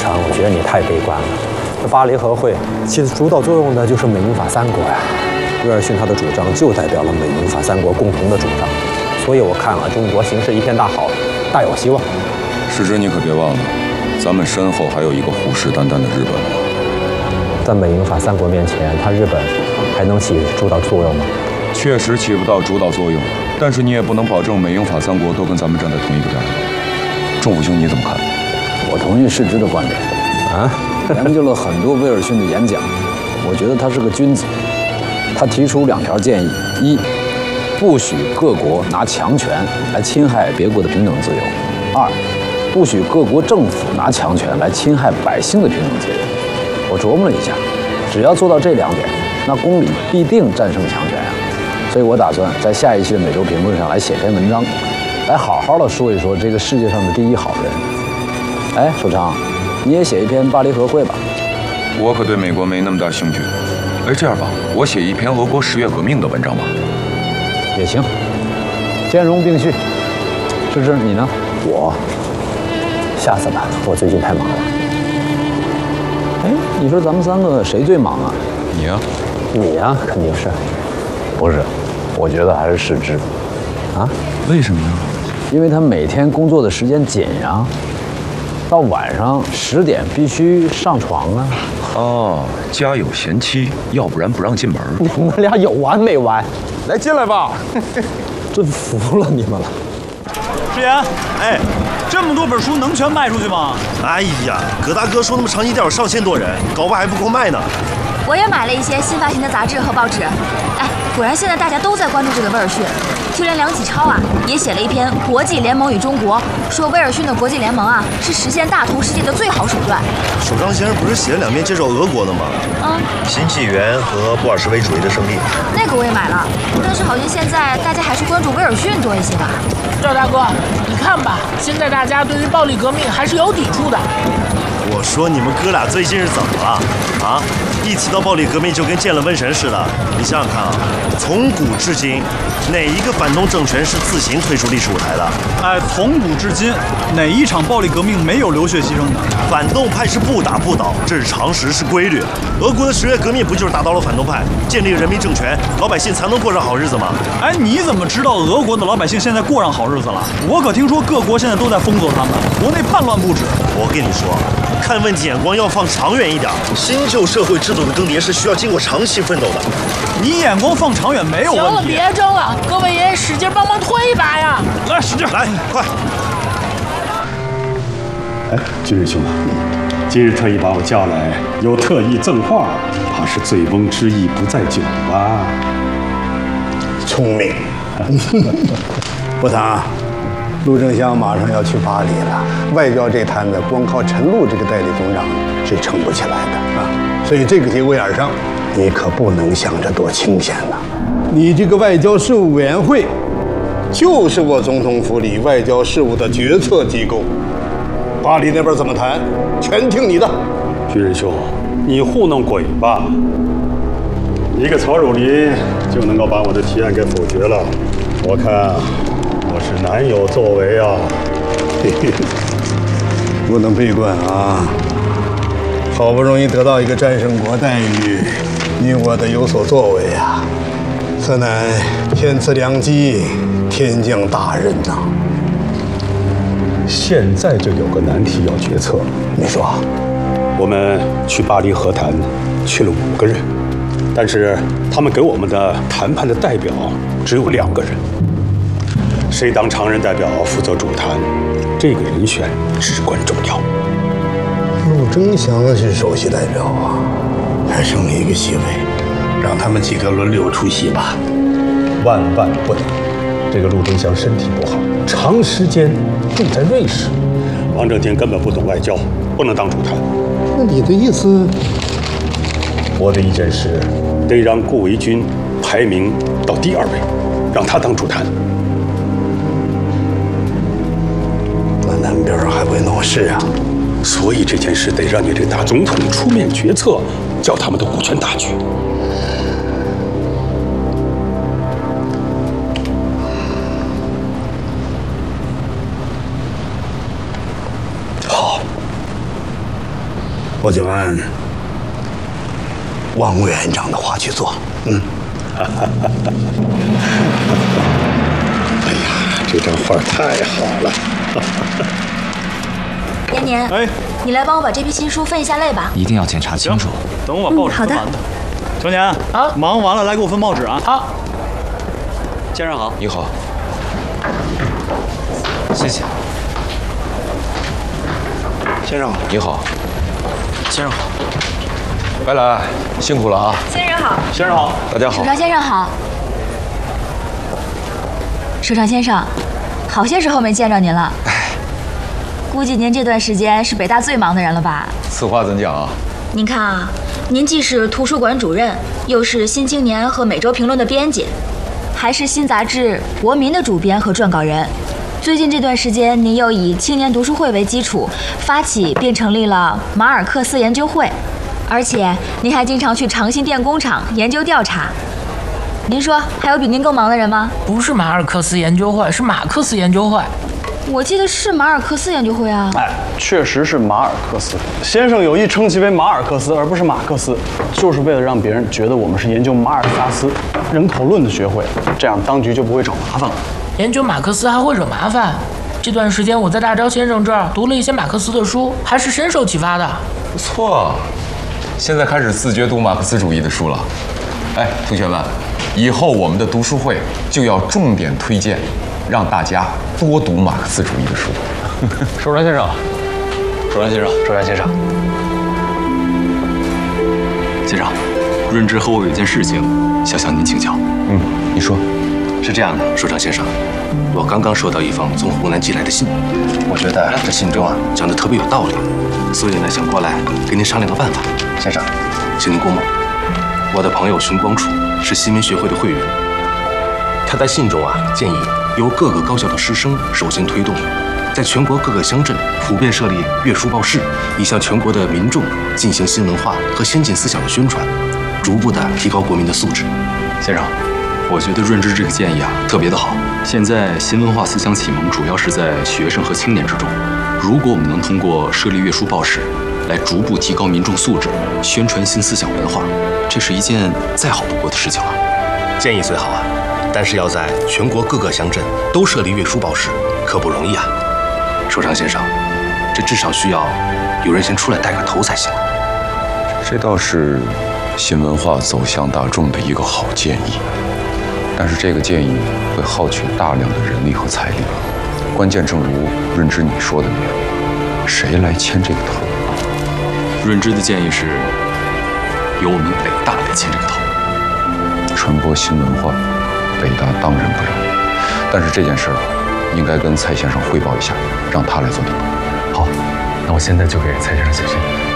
长，我觉得你太悲观了。这巴黎和会起主导作用的就是美英法三国呀。威尔逊他的主张就代表了美英法三国共同的主张，所以我看了中国形势一片大好，大有希望。 世之，你可别忘了，咱们身后还有一个虎视眈眈的日本呢。 在美英法三国面前，他日本还能起主导作用吗？ 确实起不到主导作用，但是你也不能保证美英法三国都跟咱们站在同一个战线。仲甫兄，你怎么看？ 我同意世之的观点。 啊， 研究了很多威尔逊的演讲，我觉得他是个君子。他提出2条建议：一，不许各国拿强权来侵害别国的平等自由；二，不许各国政府拿强权来侵害百姓的平等自由。我琢磨了一下，只要做到这2点，那公理必定战胜强权呀。所以我打算在下一期的每周评论上来写篇文章，来好好的说一说这个世界上的第一好人。哎，首长，你也写一篇巴黎和会吧？ 我可对美国没那么大兴趣。哎，这样吧，我写一篇俄国10月革命的文章吧。 也行，兼容并蓄。芝芝，你呢？ 我下次吧，我最近太忙了。 哎，你说咱们3个谁最忙啊？ 你呀？ 你呀，肯定是。 不是，我觉得还是世之。 啊？ 为什么呀？ 因为他每天工作的时间紧呀，到晚上10点必须上床啊。 哦，家有贤妻，要不然不让进门。 你们俩有完没完？ 来进来吧。 真服了你们了。 世言，哎，这么多本书能全卖出去吗？ 哎呀，葛大哥说那么长一点有上千多人，搞不好还不够卖呢。 我也买了一些新发行的杂志和报纸。哎，果然现在大家都在关注这个威尔逊，就连梁启超啊也写了一篇《国际联盟与中国》，说威尔逊的国际联盟啊是实现大同世界的最好手段。 首长先生不是写了2篇介绍俄国的吗？新纪元和布尔什维主义的胜利。 那个我也买了，但是好像现在大家还是关注威尔逊多一些吧。 赵大哥，你看吧，现在大家对于暴力革命还是有抵触的。 我说你们哥俩最近是怎么了？啊，一提到暴力革命就跟见了瘟神似的。你想想看啊，从古至今，哪一个反动政权是自行退出历史舞台的？ 哎，从古至今，哪一场暴力革命没有流血牺牲的？ 反动派是不打不倒，这是常识，是规律。俄国的10月革命不就是打倒了反动派，建立了人民政权，老百姓才能过上好日子吗？ 哎，你怎么知道俄国的老百姓现在过上好日子了？我可听说各国现在都在封锁他们，国内叛乱不止。 我跟你说，看问题眼光要放长远一点。新旧社会制度的更迭是需要经过长期奋斗的。 你眼光放长远没有问题。 行了，别争了，各位爷爷使劲帮忙推一把呀！ 来，使劲， 来，快！ 哎，军师兄啊，今日特意把我叫来，有特意赠话，怕是醉翁之意不在酒吧？ 聪明。不谈，陆正湘马上要去巴黎了，外交这摊子光靠陈露这个代理总长是撑不起来的啊。所以这个节骨眼上，你可不能想着多清闲呐。你这个外交事务委员会，就是我总统府里外交事务的决策机构。巴黎那边怎么谈，全听你的。 军师兄，你糊弄鬼吧！一个曹汝霖就能够把我的提案给否决了，我看我是难有作为啊！ 嘿嘿，不能悲观啊！好不容易得到一个战胜国待遇，你我得有所作为啊！此乃天赐良机，天降大任呐！ 现在就有个难题要决策。 你说， 我们去巴黎和谈，去了5个人，但是他们给我们的谈判的代表只有2个人。谁当常任代表负责主谈，这个人选至关重要。 陆征祥是首席代表啊，还剩了1个席位，让他们几个轮流出席吧。 万万不能！这个陆征祥身体不好，长时间住在瑞士，王正廷根本不懂外交，不能当主谈。 那你的意思？ 我的意见是，得让顾维钧排名到第2位，让他当主谈。 那南边还会闹事啊！ 所以这件事得让你这大总统出面决策，叫他们都顾全大局。 好， 我就按王委员长的话去做。哎呀，这张画太好了。 年年，你来帮我把这批新书分一下类吧。 一定要检查清楚。 等我把报纸分完。程年啊，忙完了来给我分报纸啊。 好。 先生好。 你好。 谢谢。 先生好。你好。 先生好。 白兰，辛苦了啊。 先生好。 先生好。 大家好。 首长先生好。首长先生，好些时候没见着您了。估计您这段时间是北大最忙的人了吧？ 此话怎讲啊？ 您看啊，您既是图书馆主任，又是《新青年》和《每周评论》的编辑，还是新杂志《国民》的主编和撰稿人。最近这段时间，您又以青年读书会为基础，发起并成立了马尔克斯研究会，而且您还经常去长信电工厂研究调查。您说还有比您更忙的人吗？ 不是马尔克斯研究会，是马克思研究会。 我记得是马尔克斯研究会啊。 确实是马尔克斯先生有意称其为马尔克斯，而不是马克思，就是为了让别人觉得我们是研究马尔萨斯人口论的学会，这样当局就不会找麻烦了。 研究马克思还会惹麻烦？这段时间我在大钊先生这儿读了一些马克思的书，还是深受启发的。 不错，现在开始自觉读马克思主义的书了。哎，同学们，以后我们的读书会就要重点推荐，让大家多读马克思主义的书。 首长先生，首长先生，首长先生， 先生，润之和我有一件事情想向您请教。 你说。 是这样的，首长先生，我刚刚收到一封从湖南寄来的信，我觉得这信中讲的特别有道理，所以呢想过来跟您商量个办法。先生，请您过目。我的朋友熊光楚是新民学会的会员，他在信中建议由各个高校的师生首先推动，在全国各个乡镇普遍设立阅书报室，以向全国的民众进行新文化和先进思想的宣传，逐步的提高国民的素质。 先生，我觉得润之这个建议特别的好。现在新文化思想启蒙主要是在学生和青年之中，如果我们能通过设立阅书报室，来逐步提高民众素质，宣传新思想文化，这是一件再好不过的事情了。 建议虽好但是要在全国各个乡镇都设立阅书报室，可不容易啊。 首长先生，这至少需要有人先出来带个头才行。 这倒是新文化走向大众的一个好建议，但是这个建议会耗取大量的人力和财力。关键正如润之你说的那样，谁来牵这个头？ 润之的建议是由我们北大来牵这个头。 传播新文化，北大当仁不让。但是这件事应该跟蔡先生汇报一下，让他来做领导。 好，那我现在就给蔡先生写信。